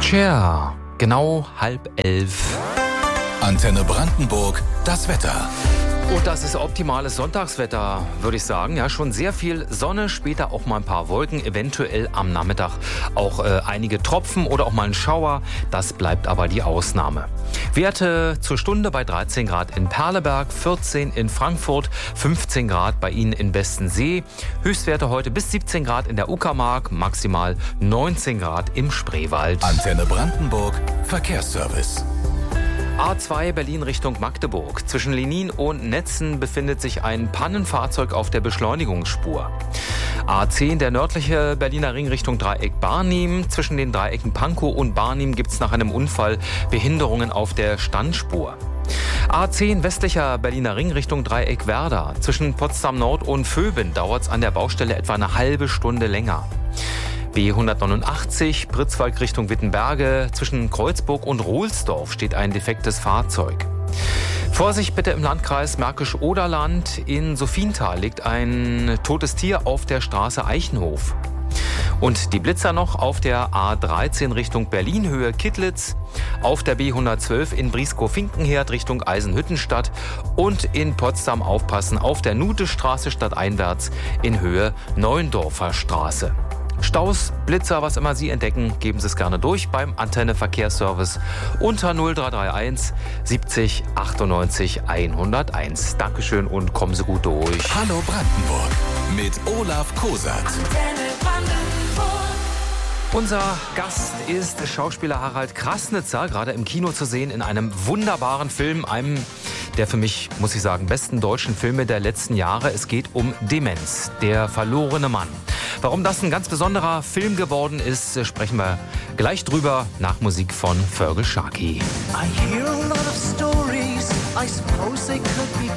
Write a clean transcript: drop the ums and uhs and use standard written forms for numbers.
Tja, genau 10:30. Antenne Brandenburg, das Wetter. Und das ist optimales Sonntagswetter, würde ich sagen. Ja, schon sehr viel Sonne, später auch mal ein paar Wolken, eventuell am Nachmittag auch einige Tropfen oder auch mal ein Schauer. Das bleibt aber die Ausnahme. Werte zur Stunde bei 13 Grad in Perleberg, 14 in Frankfurt, 15 Grad bei Ihnen in Bestensee. Höchstwerte heute bis 17 Grad in der Uckermark, maximal 19 Grad im Spreewald. Antenne Brandenburg, Verkehrsservice. A2 Berlin Richtung Magdeburg. Zwischen Lenin und Netzen befindet sich ein Pannenfahrzeug auf der Beschleunigungsspur. A10 der nördliche Berliner Ring Richtung Dreieck Barnim. Zwischen den Dreiecken Pankow und Barnim gibt es nach einem Unfall Behinderungen auf der Standspur. A10 westlicher Berliner Ring Richtung Dreieck Werder. Zwischen Potsdam Nord und Vöben dauert es an der Baustelle etwa eine halbe Stunde länger. B189 Pritzwalk Richtung Wittenberge. Zwischen Kreuzburg und Rohlsdorf steht ein defektes Fahrzeug. Vorsicht bitte im Landkreis Märkisch-Oderland. In Sophienthal liegt ein totes Tier auf der Straße Eichenhof. Und die Blitzer noch auf der A13 Richtung Berlin-Höhe Kittlitz, auf der B112 in Brieskow-Finkenherd Richtung Eisenhüttenstadt und in Potsdam aufpassen auf der Nutestraße stadteinwärts in Höhe Neuendorfer Straße. Staus, Blitzer, was immer Sie entdecken, geben Sie es gerne durch beim Antenne Verkehrsservice unter 0331 70 98 101. Dankeschön und kommen Sie gut durch. Hallo Brandenburg mit Olaf Kosat. Unser Gast ist Schauspieler Harald Krasnitzer, gerade im Kino zu sehen in einem wunderbaren Film, einem der für mich, muss ich sagen, besten deutschen Filme der letzten Jahre. Es geht um Demenz, der verlorene Mann. Warum das ein ganz besonderer Film geworden ist, sprechen wir gleich drüber nach Musik von Fergal Sharkey. I hear a lot of stories, I suppose they could be